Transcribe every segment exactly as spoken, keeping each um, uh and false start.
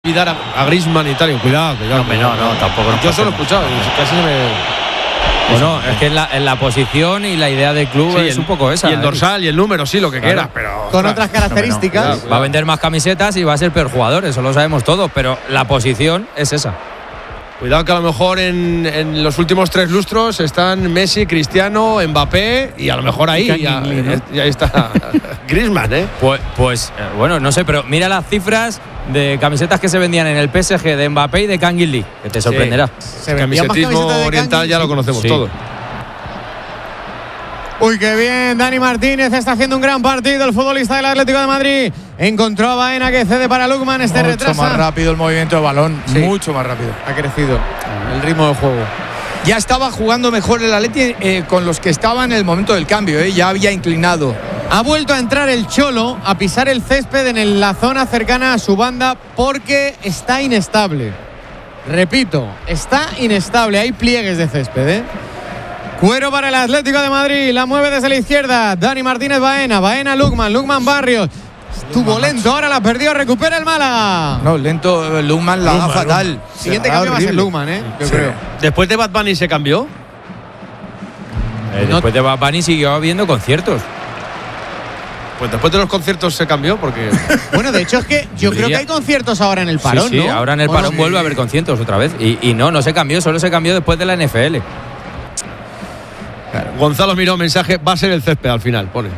Cuidar a, a Griezmann y tal. Cuidado, cuidado. No, no, no, tampoco. Yo solo he escuchado. Casi se me. Bueno, es que en la, en la posición y la idea del club sí, es el, un poco esa. Y el dorsal y el número, sí, lo que claro. quiera, pero. Con otras características. No, no, no, va a vender más camisetas y va a ser peor jugador, eso lo sabemos todos, pero la posición es esa. Cuidado que a lo mejor en, en los últimos tres lustros están Messi, Cristiano, Mbappé y a lo mejor ahí ya, ¿no? ya está Griezmann, ¿eh? Pues, pues eh, bueno, no sé, pero mira las cifras de camisetas que se vendían en el P S G de Mbappé y de Kangin Lee, que te sorprenderá. Sí. El camisetismo oriental ya lo conocemos sí. todo. Uy, qué bien, Dani Martínez está haciendo un gran partido, el futbolista del Atlético de Madrid. Encontró a Baena que cede para Lukman, este mucho retrasa. Mucho más rápido el movimiento de balón, sí. mucho más rápido. Ha crecido el ritmo del juego. Ya estaba jugando mejor el Atleti eh, con los que estaban en el momento del cambio, eh, ya había inclinado. Ha vuelto a entrar el Cholo a pisar el césped en la zona cercana a su banda porque está inestable. Repito, está inestable, hay pliegues de césped, ¿eh? Cuero para el Atlético de Madrid, la mueve desde la izquierda, Dani Martínez Baena, Baena Lukman, Lukman Barrios. Estuvo Lukman, lento, ahora la perdió, recupera el Málaga. No, lento, Lukman la da fatal. Lukman. Siguiente cambio va a ser Lukman, ¿eh? Yo sí. creo. Después de Bad Bunny se cambió. Eh, no. Después de Bad Bunny siguió habiendo conciertos. Pues después de los conciertos se cambió porque. Bueno, de hecho es que yo creo que hay conciertos ahora en el parón, sí, sí, ¿no? ahora en el parón vuelve a haber conciertos otra vez. Y, y no, no se cambió, solo se cambió después de la N F L. Claro. Gonzalo miró mensaje, va a ser el césped al final, pone.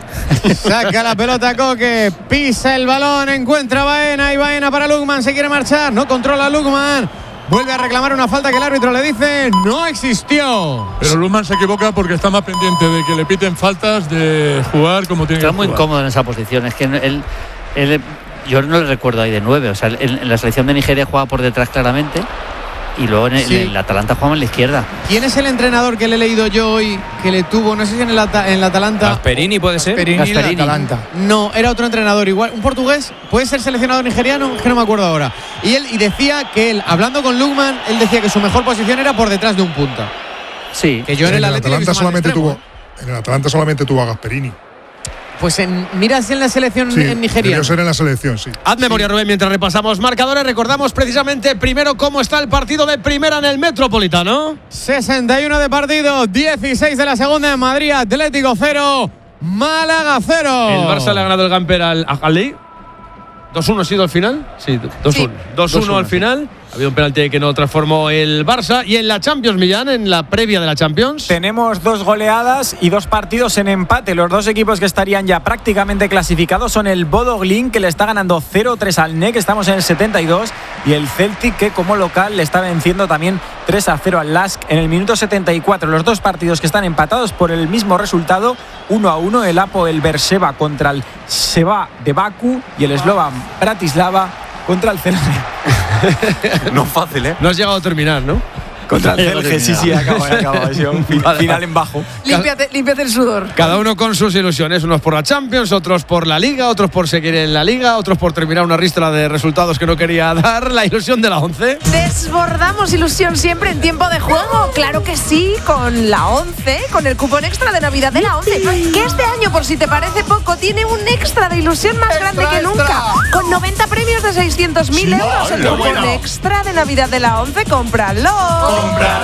Saca la pelota Coque, pisa el balón, encuentra a Baena y Baena para Lukman, se quiere marchar, no controla a Lukman. Vuelve a reclamar una falta que el árbitro le dice no existió. Pero Lukman se equivoca porque está más pendiente de que le piten faltas, de jugar como tiene está que jugar. Está muy incómodo en esa posición. Es que él, él yo no le recuerdo ahí de nueve. O sea, en, en la selección de Nigeria juega por detrás claramente. Y luego en el, sí. en el Atalanta jugaba en la izquierda. ¿Quién es el entrenador que le he leído yo hoy que le tuvo, no sé si en el, At- en el Atalanta? Gasperini puede ser. Gasperini, Gasperini. En el Atalanta. No, era otro entrenador igual, un portugués, puede ser seleccionador nigeriano, es que no me acuerdo ahora. Y él y decía que él, hablando con Lukman, él decía que su mejor posición era por detrás de un punta. Sí. Que yo en, en el, el Atalanta solamente tuvo, en el Atalanta solamente tuvo a Gasperini. Pues en, miras en la selección sí, en Nigeria. Debió ser en la selección, sí. Haz memoria, sí. Rubén, mientras repasamos marcadores. Recordamos precisamente primero cómo está el partido de primera en el Metropolitano. sesenta y uno de partido, dieciséis de la segunda en Madrid. Atlético cero, Málaga cero. El Barça le ha ganado el Gamper al Al-Ahly. dos uno ha sido al final. Sí, dos uno. dos uno al final. Ha habido un penalti que no transformó el Barça. Y en la Champions, Millán, en la previa de la Champions. Tenemos dos goleadas y dos partidos en empate. Los dos equipos que estarían ya prácticamente clasificados son el Bodo Glimt, que le está ganando cero tres al N E C, estamos en el setenta y dos, y el Celtic, que como local le está venciendo también tres a cero al Lask en el minuto setenta y cuatro. Los dos partidos que están empatados por el mismo resultado, uno a uno, el Apoel Berseva contra el Seba de Baku y el Slovan Bratislava contra el Celje. No fácil, ¿eh? No has llegado a terminar, ¿no? Contra el Celje, sí, sí, acaba, acaba. Ha sido un final en bajo. Límpiate, límpiate el sudor. Cada uno con sus ilusiones, unos por la Champions, otros por la Liga, otros por seguir en la Liga, otros por terminar una ristra de resultados que no quería dar. La ilusión de la once. Desbordamos ilusión siempre en tiempo de juego. Claro que sí, con la once, con el cupón extra de Navidad de la once, que este año, por si te parece poco, tiene un extra de ilusión más extra, grande que extra. nunca. Con noventa premios de seiscientos mil Sí, euros. El cupón bueno. extra de Navidad de la once, cómpralo.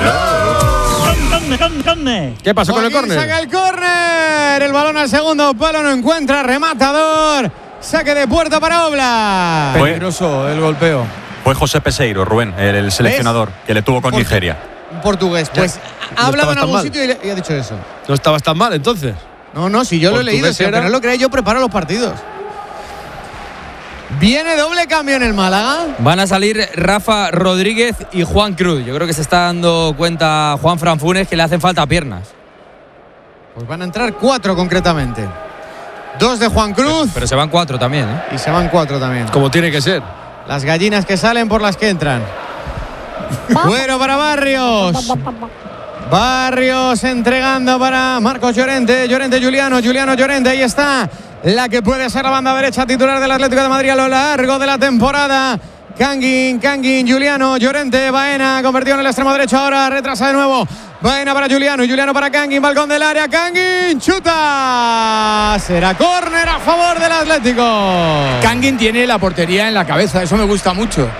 ¿Qué pasó con el Joaquín córner? saca el córner. El balón al segundo palo, no encuentra rematador. Saque de puerta para Oblak. Fue- Peligroso el golpeo. Fue José Peseiro, Rubén, el, el seleccionador que le tuvo con Por- Nigeria. Un portugués. Pues ha no hablado estabas en tan algún mal. sitio y, le- y ha dicho eso. No estabas tan mal, entonces. No, no, si yo lo he leído, Portugués si aunque era- no lo creáis, yo preparo los partidos. Viene doble cambio en el Málaga. Van a salir Rafa Rodríguez y Juan Cruz. Yo creo que se está dando cuenta Juan Fran Funes que le hacen falta piernas. Pues van a entrar cuatro concretamente. Dos de Juan Cruz. Pero, pero se van cuatro también, ¿eh? Y se van cuatro también. Como tiene que ser. Las gallinas que salen por las que entran. Cuero para Barrios. Barrios entregando para Marcos Llorente. Llorente, Juliano, Juliano, Llorente. Ahí está la que puede ser la banda derecha titular del Atlético de Madrid a lo largo de la temporada. Kangin, Kangin, Juliano, Llorente, Baena, convertido en el extremo derecho, ahora retrasa de nuevo. Baena para Juliano, Juliano para Kangin, balcón del área, Kangin, chuta. Será córner a favor del Atlético. Kangin tiene la portería en la cabeza, eso me gusta mucho.